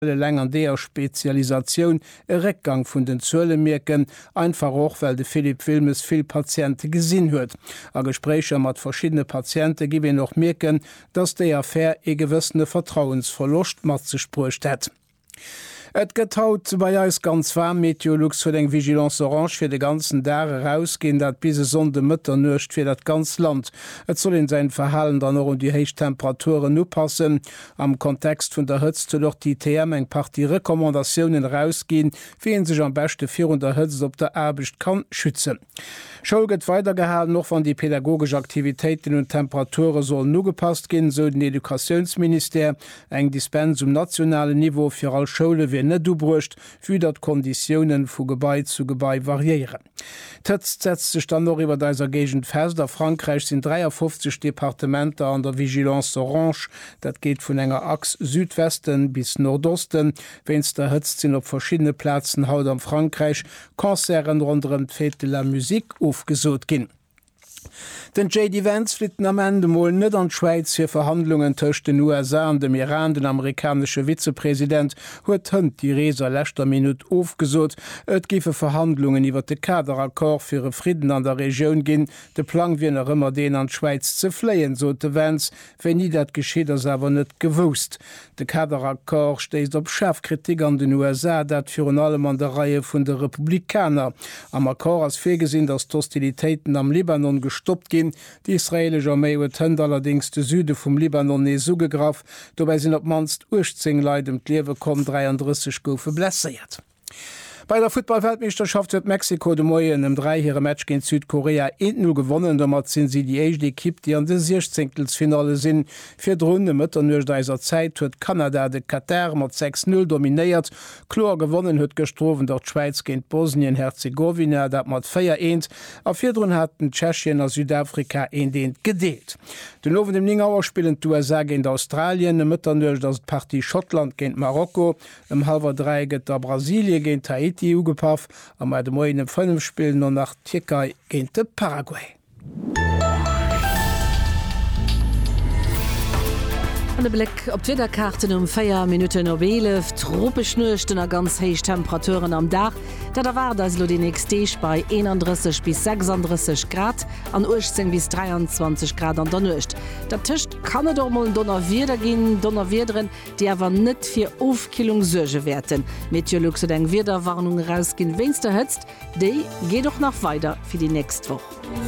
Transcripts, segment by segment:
Läng an der Spezialisation e Reckgang vun den Zölle merken, einfach auch weil de Philipp Wilmes viel Patienten gesinn huet. A Gespräche mat verschiedene Patienten gibe noch merken, dass der Affaire e gewissene Vertrauensverlust mat ze spurcht hat. Et getaut bei eis ganz warm Meteorlux für den Vigilance Orange für de ganzen Dare rausgehen, dat bis sonde Mütter nurcht für dat ganz Land. Et soll in sein Verhalen dann noch die Heichtemperaturen nupassen. Am Kontext von der Hütze doch die TM eng paar die Rekommandationen rausgehen, wie sich am beste 400 Hütze op der Erbicht kann schützen. Schau get weitergehalten noch van die pädagogische Aktivitäten und Temperaturen sollen nu gepasst gehen, so den Edukationsminister eng Dispens nationale Niveau für all Schule net du brucht, wie dat Konditionen vu Gebei zu Gebei variieren. Tëtzt setzt sich dann noch iwwer deiser Gegend fest, der Frankreich sind 53 Departementer an der Vigilance Orange, dat geht vun enger Achs Südwesten bis Nordosten, wenns der Hëtzt sinn op verschiedene Plätzen haut am Frankreich Konzeren rund Fête de la Musique aufgesot ginn. Den J.D. Vance flitten am Ende moll net an Schweiz fir Verhandlungen töcht den USA an dem Iran, den amerikanische Vizepräsident, huet hënd die Reser lächter Minut aufgesot. Et gife Verhandlungen iwwer de Kaderakkord fir e Frieden an der Region ginn. De Plan wie er immer den an Schweiz ze fleien, so de Vance, wenn nie dat geschieht as awer net gewusst. De Kaderakkord steist op Schafkritik an den USA, dat fir allem an der Reihe vun de Republikaner. Am Akkor as fegesinn, dass d'Hostilitäten am Libanon gestoppt gin. Die israelische Armee huet allerdings de Süde vom Libanon nie sougegraf, dobei sind op manst Urzing Leid im Klewe kom 33 Goufe blässeiert. Bei der Football-Weltmeisterschaft huet Mexiko de Moien im 3 Match gegen Südkorea 1-0 gewonnen, damit sind sie die erste Equipe, die an de 16. sind. Für die Runde Mütter nur dieser Zeit huet Kanada de Katar mit 6-0 dominiert. Klar gewonnen huet gestroven dort Schweiz gegen Bosnien-Herzegowina, dat mat 4-1. Auf 4 Runden hatten Tschechien und Südafrika in den gedeelt. Den Ofen dem Ningauer spielen die USA gegen Australien, Mütter nur das Partie Schottland gegen Marokko, im halber 3 geht der Brasilien gegen Tahiti ugepaf, am de Moien em Fënnem Spiel no nach Türkei géint de Paraguay. An de Blick op Twitterkarten 4 Minuten Nobel, tropeschnurchten a ganz heich Temperaturen am Dach, dat war das lo den nächste bei 31 bis 36 Grad, an 18 bis 23 Grad an der Nucht. Dat Tischcht kann et mal Donner wieder gin, Donner wiederen, die awer net fir Aufkilung Surge werden. Meteorluxe eng Widerwarnung rausgin, wenn's der hëtzt, déi geht doch noch weiter für die nächste Woche.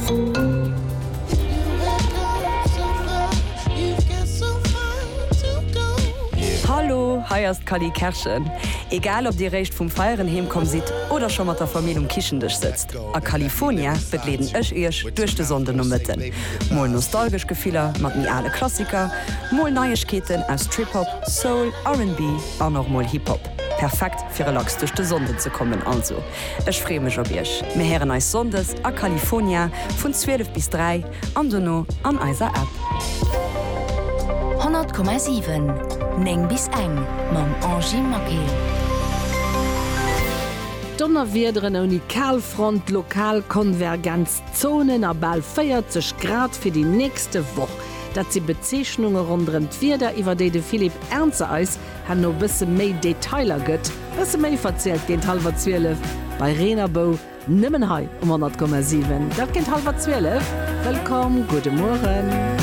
Hallo, heierst Kali Kerschen. Egal ob die Recht vom Feieren hemkom sieht oder schon mat der Familie um Kischendisch sitzt. A California betleden ech durch de Sonde no mitten. Mol nostalgisch Gefehler, mat nie alle Klassiker, mol Neuigkeiten aus Trip-Hop, Soul, R&B, an noch mal Hip-Hop. Perfekt für relax durch die Sonde zu kommen also. Ich freue mich auf euch. Wir hören euch Sondes a California von 12 bis 3 an Dono an eiser App. 100,7 Neng bis eng mam Angie Makel. Donnerwiederen Unikalfront Lokalkonvergenz Zonen a ball 40 Grad für die nächste Woche. Dat sie Bezeichnungen runden wieder iwwer de Philipp Ernze eis han no bisse méi Detailer gëtt, was méi verzählt gen halber 12 bei Renabo nimmen hei 100,7. Dat gent halber 12. Willkommen, gute Morgen.